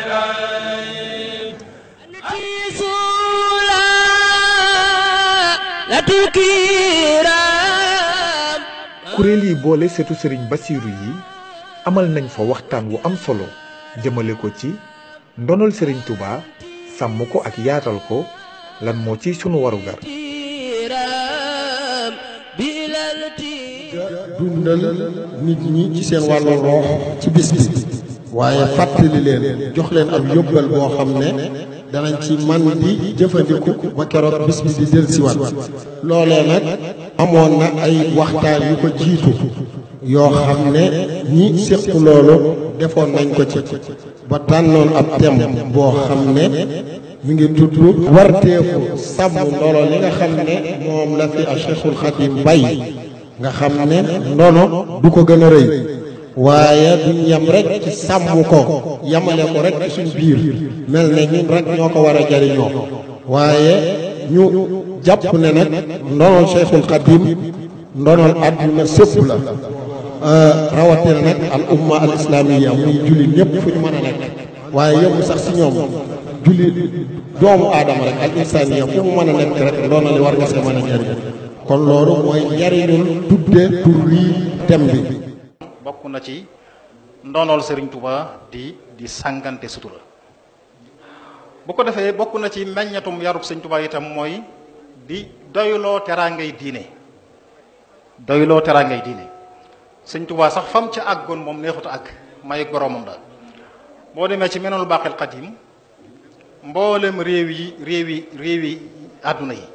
kuréel yi boole setu sëriñ Basiiru yi amal nañ fa waxtaan wu am solo jëmale ko ci ndonol sëriñ Touba sàmm ko ak yaatal ko lan moo ci sunu warugar. dundal nit ñi ci seen wàllu roox ci bis bi waaye fàttali leen jox leen ab yóbbal boo xam ne danañ ci man di jëfandiku ba keroog bis bi di dellusiwaat loolee nag amoon na ay waxtaan yu ko jiitu yoo xam ne ñi séq loolu defoon nañ ko ci ba tànnoon ab thème boo xam ne mi ngi tudd warteeku sàmm ndolo li nga xam ne moom la fi a Cheikhul Khadim bay nga xam ne ndono du ko gën a rëy waaye duñ yem rek ci sàmm ko yamale ko rek ci suñ biir mel ne ñun rek ñoo ko war a jariñoo waaye ñu jàpp ne nag ndonol Cheikhul Khadim ndonol àdduna sépp la rawatina nag al umma al islamiya muy jullit ñëpp fu ñu mën a nekk waaye yëpp sax si ñoom jullit doomu aadama rek al insaniya fu mu mën a nekk rek ndono li war nga see mën a jariñ kon loolu mooy njariñul tudde tur wi thème bi. bokk na ci ndonol Serigne Touba di sàngante sutura bu ko defee bokk na ci meññatum yarub Serigne Touba itam mooy di doyloo teraangay diine doyloo teraangay diine Serigne Touba sax fam ca àggoon moom neexut a àgg may boromam la boo demee ci Minanul Baaqil Qadiim mboolem réewi àdduna yi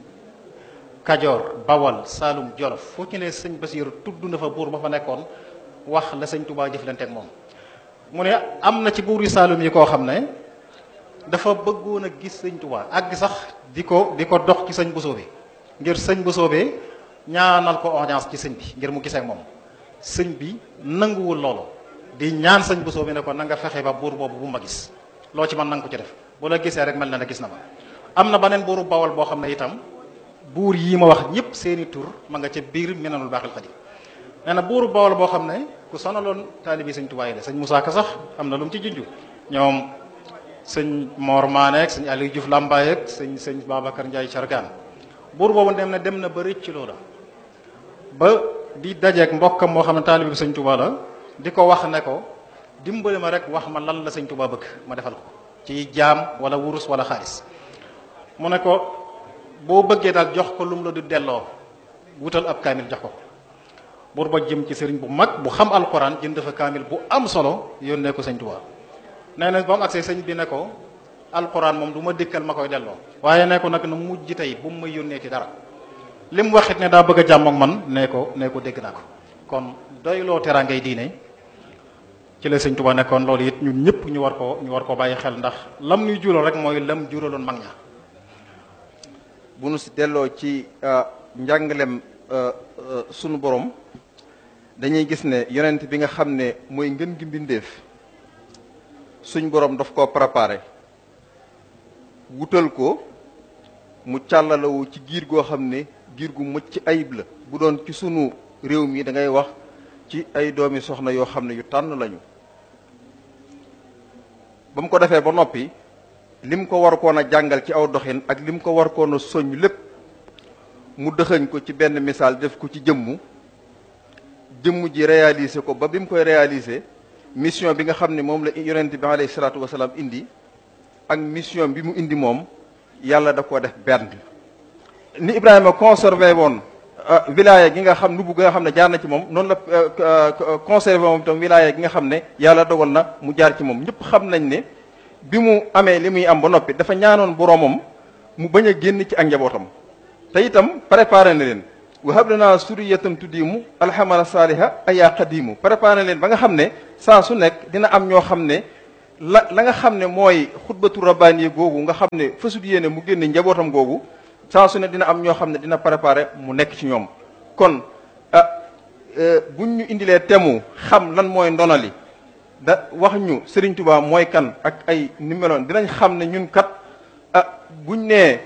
Kajoor Bawal Saalum Jolof foo ci ne sëñ Basiiru tudd na fa buur ba fa nekkoon wax la sëñ Touba jëflante ak moom mu ne am na ci buur yi Saalum yi koo xam ne dafa bëggoon a gis sëñ Touba àgg sax di ko dox ci sëñ Bosoobe ngir sëñ Bosoobe ñaanal ko audience ci sëñ bi ngir mu gisee ak moom sëñ bi nanguwul loolu di ñaan sëñ Bosoobe ne ko na nga fexe ba buur boobu bu ma gis loo ci man nanga ko ci def bu la gisee rek mel na ne gis na ma am na beneen buuru Bawal boo xam ne itam buur yii ma wax ñëpp seeni tur ma nga ca biir Minanul Baaqil Qadiim nee na buuru Bawol boo xam ne ku sonaloon taalibi sëñ Tuubaa yi la sëñ Moussa Ka sax am na lu mu ci junju ñoom sëñ Mor Maane ak sëñ Aliou Diouf Lambaye ak sëñ Babacar Ndiaye Cargaan buur boobu dem na ba rëcc loola ba di dajeek mbokkam moo xam ne taalibi sëñ Tuubaa la di ko wax ne ko dimbali ma rek wax ma lan la sëñ Tuubaa bëgg ma defal ko ci jaam wala wurus wala xaalis mu ne ko boo bëggee daal jox ko lu mu la du delloo wutal ab kaamil jox ko buur ba jëm ci sëriñ bu mag bu xam alquran jënd fa kaamil bu am solo yónnee ko sëñ Tuubaa nee na ba mu agsee sëñ bi ne ko alquran moom du ma dikkal ma koy delloo waaye ne ko nag na mujj tey bu mu may yónnee ci dara li mu waxit ne daa bëgg a jàmm ak man nee ko dégg naa ko kon doyloo teraangay diine ci la sëñ Tuubaa nekkoon loolu it ñun ñëpp ñu war ko bàyyi xel ndax lam ñuy jural rek mooy lam juraloon mag ña. bu nu si delloo ci njàngalem sunu borom dañuy gis ne yonent bi nga xam ne mooy ngën gi mbindeef suñ borom daf koo préparé wutal ko mu càllalawu ci giir goo xam ne giir gu mucc ayib la bu doon ci sunu réew mi da ngay wax ci ay doomi soxna yoo xam ne yu tànn lañu ba mu ko defee ba noppi lim ko war koon a jàngal ci aw doxin ak lim ko war koon a soññ lépp mu dëxëñ ko ci benn misaal def ko ci jëmm ji réaliser ko ba bi mu koy réaliser mission bi nga xam ne moom la yonent bi alayhi salaatu wasalaam indi ak mission bi mu indi moom yàlla da koo def benn ni Ibrahima conservé woon wilaya gi nga xam nubu gi nga xam ne jaar na ci moom noonu la conservé moom itam wilaya gi nga xam ne yàlla dogal na mu jaar ci moom ñëpp xam nañ ne bi mu amee li muy am ba noppi dafa ñaanoon boroomam mu bañ a génn ci ak njabootam te itam préparé na leen wa hab lanaa suriyatan tuddiimu alhamala saaliha ayaa qadiimu préparé na leen ba nga xam ne saa su nekk dina am ñoo xam ne la nga xam ne mooy xutbatu rabbaani googu nga xam ne fasut yéene mu génn njabootam googu saa su ne dina am ñoo xam ne dina préparé mu nekk ci ñoom kon buñ ñu indilee temu xam lan mooy ndonali da wax ñu Serigne Touba mooy kan ak ay numéro dinañ xam ne ñun kat buñ nee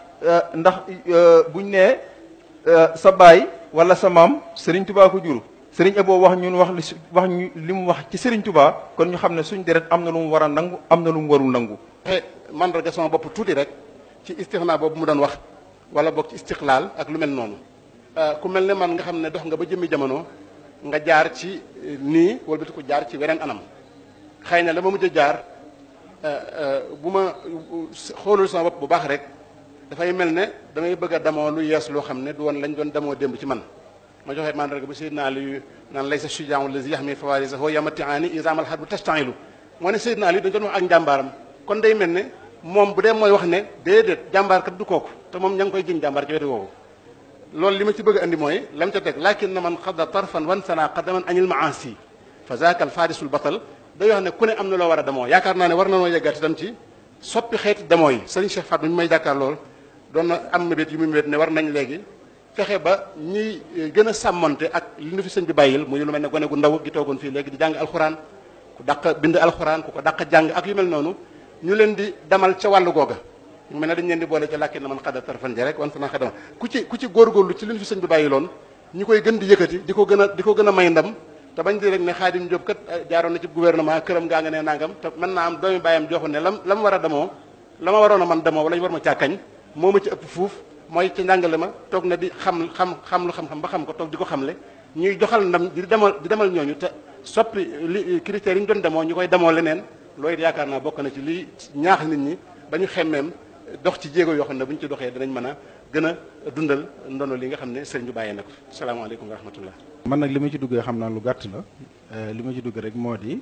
ndax buñ nee sa baay wala sa maam Serigne Touba ko jur sëriñ Abo wax ñun wax ñu li mu wax ci sëriñ Touba kon ñu xam ne suñ deret am na lu mu war a nangu am na lu mu warul nangu. mandarga sama bopp tuuti rek ci istixnaa boobu mu doon wax wala boog ci istiqlaal ak lu mel noonu ku mel ne man nga xam ne dox nga ba jëmmi jamono nga jaar ci nii wala ko jaar ci weneen anam xëy na la ma mujj a jaar bu ma xoolul sama bopp bu baax rek dafay mel ne damay bëgg a damoo lu yees loo xam ne du woon lañ doon damoo démb ci man ma joxe mandarga bu Seydina Ali naan lay sa sujaan lazi yaxmi fawaarisahu yamatiani isamal xar bu tastailu moo ne Seydina Ali dañ doon wax ak njàmbaaram kon day mel ne moom bu dee mooy wax ne déedéet jàmbaar kat du kooku te moom ña ngi koy jiñ jàmbaar ci wetu woowu loolu li ma ci bëgg a andi mooy lam ca teg lakin na man xadda tarfan wan sana qadaman añil maasi fa zaaka al farisul batal day wax ne ku ne am na loo war a demoo yaakaar naa ne war na noo yeggaat itam ci soppi xeeti demoo yi sëriñ Cheikh Fatou mi may jàkkaar lool doon na am mébét yu mu mébét ne war nañ léegi fexe ba ñiy gën a sàmmonte ak li nu fi sëñ bi bàyyil muy lu mel ne gone gu ndaw gi toogoon fii léegi di jàng alxuraan ku dàq bind alxuraan ku ko dàq jàng ak yu mel noonu ñu leen di demal ca wàllu googa ñu mel ne dañ leen di boole ca làkki na man xadda tarfan ja rek wan sana xadama ku ci góorgóorlu ci li nu fi sëñ bi bàyyiloon ñu koy gën di yëkkati di ko gën a may ndam te bañ di rek ne Xaadim Jóob kat jaaroon na ci gouvernement këram gaa nga ne nangam te mën naa am doomi bàyyam joxu ne la ma war a demoo la ma waroon a man demoo wala ñu war ma càkkañ moo ma ci ëpp fuuf mooy ci njàngale ma toog na di xam lu xam-xam ba xam ko toog di ko xamle ñuy joxal ndam di demal ñooñu te soppi li critères yi ñu doon demoo ñu koy demoo leneen loolu yaakaar naa bokk na ci li ñaax nit ñi ba ñu xemmeem dox ci jéego yoo xam ne bu ñu ci doxee danañ mën a gën a dundal ndono li nga xam ne sëriñ bi bàyyee na ko salaamaaleykum wa rahmatullah. man nag li ma ci duggee xam naa lu gàtt la li ma ci dugg rek moo di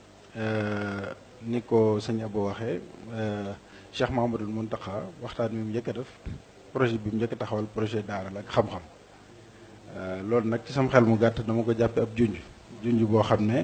ni ko sëñ Abo waxee Cheikh Mouhamadoul Mountakha waxtaan mi mu njëkk a def projet bi mu njëkk a taxawal projet daara la ak xam-xam loolu nag ci sama xel mu gàtt dama ko jàppe ab junj boo xam ne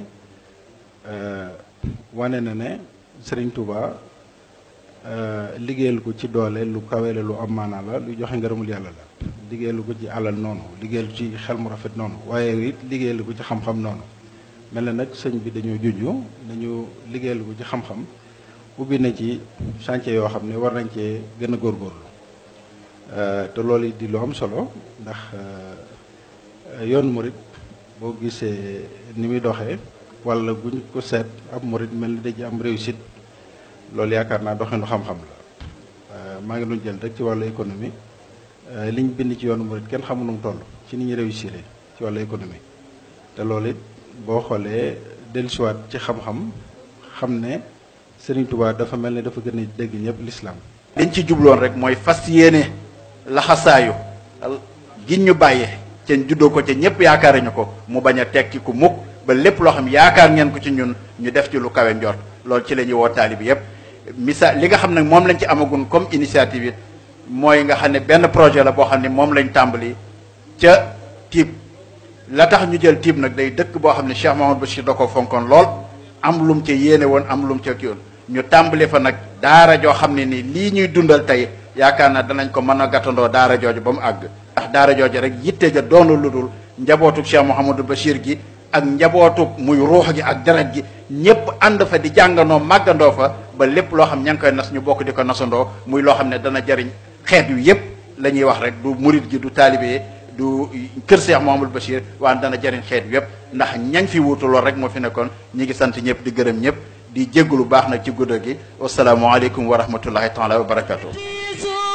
wane na ne Serigne Touba liggéeyal ko ci doole lu kawele lu am maanaa la lu joxe ngërëmul yàlla la liggéeyal ko ci alal noonu liggéeyal ci xel mu rafet noonu waaye it liggéeyal ko ci xam-xam noonu mel na nag sëñ bi dañoo dañu liggéeyal ko ci xam-xam ubbi na ci chantier yoo xam ne war nañ cee gën a góorgóorlu te loolu di lu am solo ndax yoon murit boo gisee ni muy doxee wala buñ ko seet ab murit mel ni da ci am réussite loolu yaakaar naa doxinu xam-xam la maa ngi doon jël rek ci wàllu économie liñ bind ci yoonu murit kenn xamu nu mu toll ci ni ñu réussir ci wàllu économie te loolu it boo xoolee dellusiwaat ci xam-xam xam ne Serigne Touba dafa mel ne dafa gën a dégg ñëpp l'islam. liñ ci jubloon rek mooy fas yéene laxasaayu giñ ñu bàyyee ca juddoo ko ca ñëpp yaakaar ñu ko mu bañ a tekki ku mukk ba lépp loo xam yaakaar ngeen ko ci ñun ñu def ci lu kawe njort loolu ci la ñuy woo taalibe yëpp. misaal li nga xam nag moom lañ ci amagun comme initiative it mooy nga xam ne benn projet la boo xam ne moom lañ tàmbali ca Tiib la tax ñu jël Tiib nag day dëkk boo xam ne Cheikh Mahamadou Bachir da ko fonkoon lool am lum ca yéene woon am lum ca kii woon ñu tàmbali fa nag daara joo xam ne ni lii ñuy dundal tey yaakaar naa danañ ko mën a gàttandoo daara jooju ba mu àgg ndax daara jooju rek yitte ja doonu lu dul njabootuk Cheikh Mouhamadou Bachir gi ak njabootuk muy ruux gi ak deret gi ñëpp ànd fa di jàngandoo màggandoo fa ba lépp loo xam ña ngi koy nas ñu bokk di ko nasandoo muy loo xam ne dana jariñ xeet yu yëpp la ñuy wax rek du murit gi du taalibe du kër Cheikh Mouhamadou Bachir waaye dana jariñ xeet yu yëpp ndax ñañ fi wuutu lool rek moo fi nekkoon ñi ngi sant ñëpp di gërëm ñëpp di jéggu lu baax nag ci guddo gi wasalaamualeykum wa rahmatullahi taala wa barakatuh